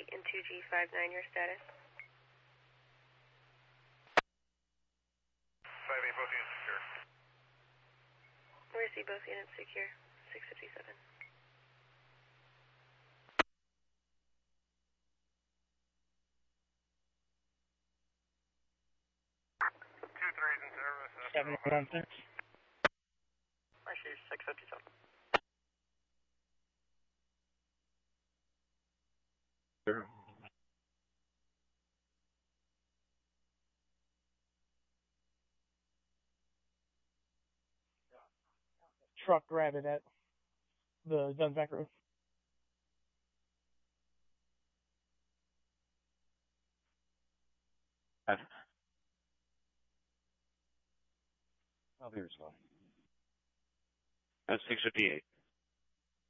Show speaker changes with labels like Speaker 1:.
Speaker 1: and 2G59, your status?
Speaker 2: 5-8, both units secure.
Speaker 1: We see both units secure, 657.
Speaker 2: Two threes in service.
Speaker 3: 716.
Speaker 2: I see 657.
Speaker 3: Sure. Truck grabbing at the Dunsback Road.
Speaker 4: I'll be responding. That's 658.